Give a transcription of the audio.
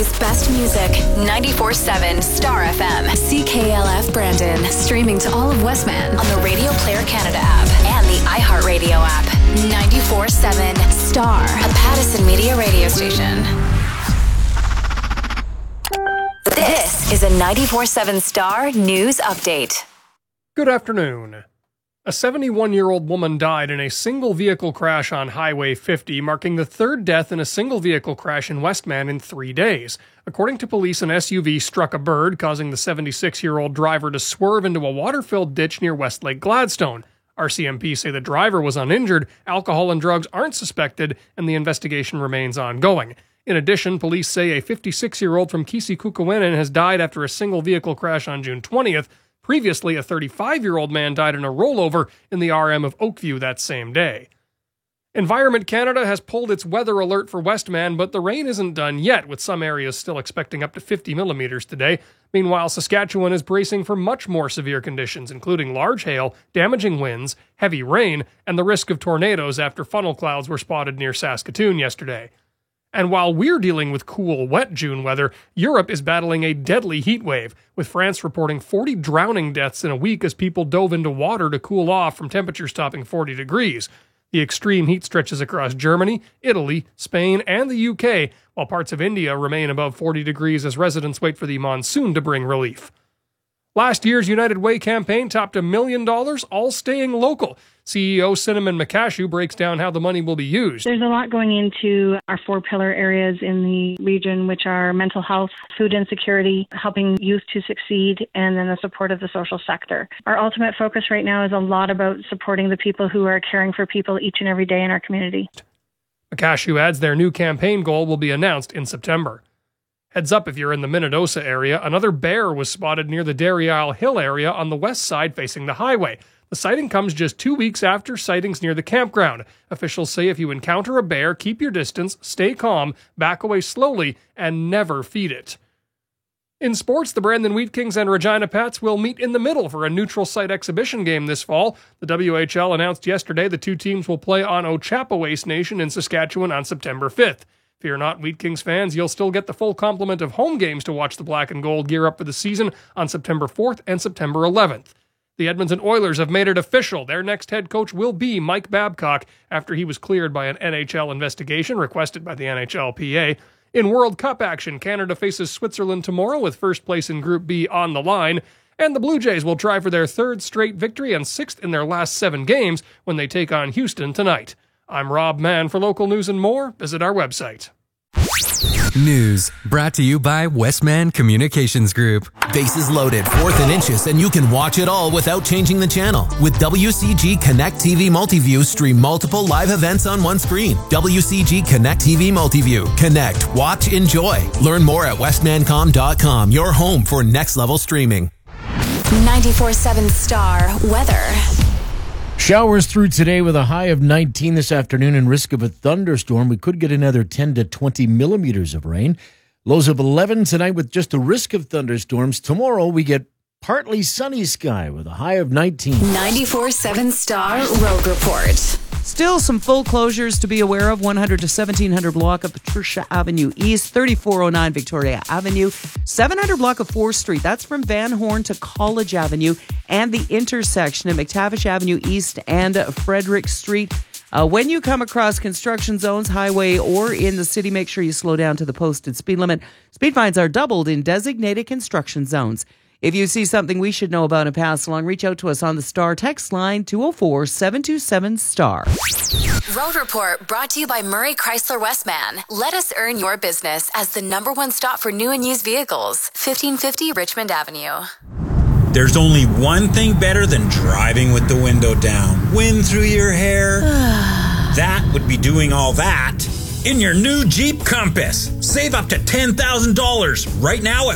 Calgary's best music, 94.7 Star FM. CKLF Brandon. Streaming to all of Westman on the Radio Player Canada app and the iHeartRadio app. 94.7 Star, a Pattison Media radio station. This is a 94.7 Star News Update. Good afternoon. A 71-year-old woman died in a single-vehicle crash on Highway 50, marking the third death in a single-vehicle crash in Westman in 3 days. According to police, an SUV struck a bird, causing the 76-year-old driver to swerve into a water-filled ditch near Westlake Gladstone. RCMP say the driver was uninjured, alcohol and drugs aren't suspected, and the investigation remains ongoing. In addition, police say a 56-year-old from Kisikukawanan has died after a single-vehicle crash on June 20th. Previously, a 35-year-old man died in a rollover in the RM of Oakview that same day. Environment Canada has pulled its weather alert for Westman, but the rain isn't done yet, with some areas still expecting up to 50 millimeters today. Meanwhile, Saskatchewan is bracing for much more severe conditions, including large hail, damaging winds, heavy rain, and the risk of tornadoes after funnel clouds were spotted near Saskatoon yesterday. And while we're dealing with cool, wet June weather, Europe is battling a deadly heat wave, with France reporting 40 drowning deaths in a week as people dove into water to cool off from temperatures topping 40 degrees. The extreme heat stretches across Germany, Italy, Spain, and the UK, while parts of India remain above 40 degrees as residents wait for the monsoon to bring relief. Last year's United Way campaign topped $1 million, all staying local. CEO Cinnamon McCashew breaks down how the money will be used. There's a lot going into our 4 pillar areas in the region, which are mental health, food insecurity, helping youth to succeed, and then the support of the social sector. Our ultimate focus right now is a lot about supporting the people who are caring for people each and every day in our community. McCashew adds their new campaign goal will be announced in September. Heads up if you're in the Minnedosa area, another bear was spotted near the Dairy Isle Hill area on the west side facing the highway. The sighting comes just 2 weeks after sightings near the campground. Officials say if you encounter a bear, keep your distance, stay calm, back away slowly, and never feed it. In sports, the Brandon Wheat Kings and Regina Pats will meet in the middle for a neutral site exhibition game this fall. The WHL announced yesterday the two teams will play on Ochapowace Nation in Saskatchewan on September 5th. Fear not, Wheat Kings fans, you'll still get the full complement of home games to watch the Black and Gold gear up for the season on September 4th and September 11th. The Edmonton Oilers have made it official. Their next head coach will be Mike Babcock after he was cleared by an NHL investigation requested by the NHLPA. In World Cup action, Canada faces Switzerland tomorrow with first place in Group B on the line. And the Blue Jays will try for their third straight victory and 6th in their last 7 games when they take on Houston tonight. I'm Rob Mann. For local news and more, visit our website. News brought to you by Westman Communications Group. Bases loaded, 4th and inches, and you can watch it all without changing the channel. With WCG Connect TV Multiview, stream multiple live events on one screen. WCG Connect TV Multiview. Connect, watch, enjoy. Learn more at westmancom.com, your home for next level streaming. 94.7 Star Weather. Showers through today with a high of 19 this afternoon and risk of a thunderstorm. We could get another 10 to 20 millimeters of rain. Lows of 11 tonight with just a risk of thunderstorms. Tomorrow we get partly sunny sky with a high of 19. 94.7 Star Road Report. Still some full closures to be aware of. 100 to 1700 block of Patricia Avenue East, 3409 Victoria Avenue, 700 block of 4th Street. That's from Van Horn to College Avenue, and the intersection at McTavish Avenue East and Frederick Street. When you come across construction zones, highway, or in the city, make sure you slow down to the posted speed limit. Speed fines are doubled in designated construction zones. If you see something we should know about and pass along, reach out to us on the Star text line 204-727-STAR. Road Report brought to you by Murray Chrysler Westman. Let us earn your business as the #1 stop for new and used vehicles. 1550 Richmond Avenue. There's only one thing better than driving with the window down. Wind through your hair. That would be doing all that in your new Jeep Compass. Save up to $10,000 right now at